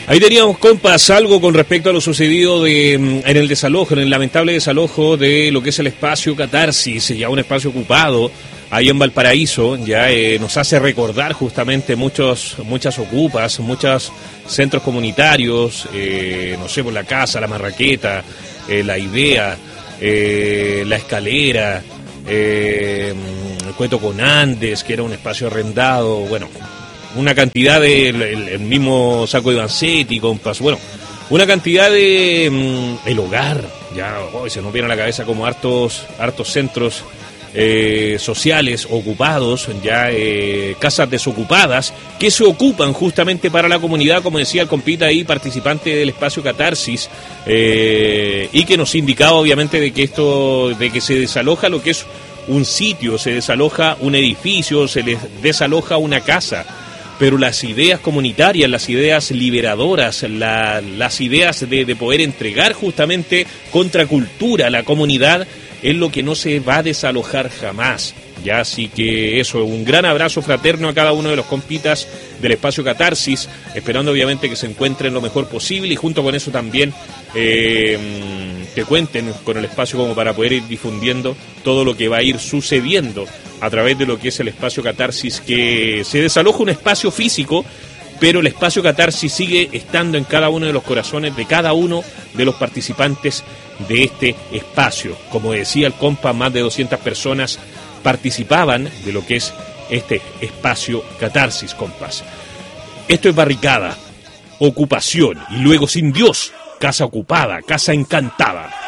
Ahí teníamos, compas, algo con respecto a lo sucedido en el desalojo, en el lamentable desalojo de lo que es el espacio Catarsis, ya un espacio ocupado ahí en Valparaíso. Ya nos hace recordar justamente muchas ocupas, muchos centros comunitarios, no sé, por la Casa, la Marraqueta, la Idea, la Escalera, el Cueto con Andes, que era un espacio arrendado, bueno, una cantidad de el mismo Saco de Vanzetti, compas, bueno, una cantidad de el Hogar, ya se nos viene a la cabeza como hartos centros sociales ocupados, ya casas desocupadas que se ocupan justamente para la comunidad, como decía el compita ahí, participante del espacio Catarsis, y que nos indicaba obviamente de que se desaloja lo que es un sitio, se desaloja un edificio, se les desaloja una casa. Pero las ideas comunitarias, las ideas liberadoras, las ideas de poder entregar justamente contracultura a la comunidad es lo que no se va a desalojar jamás. Ya, así que eso, un gran abrazo fraterno a cada uno de los compitas del espacio Catarsis, esperando obviamente que se encuentren lo mejor posible y junto con eso también que cuenten con el espacio como para poder ir difundiendo todo lo que va a ir sucediendo a través de lo que es el espacio Catarsis, que se desaloja un espacio físico, pero el espacio Catarsis sigue estando en cada uno de los corazones de cada uno de los participantes de este espacio. Como decía el compa, más de 200 personas participaban de lo que es este espacio Catarsis, compas. Esto es barricada, ocupación y luego sin Dios, casa ocupada, casa encantada.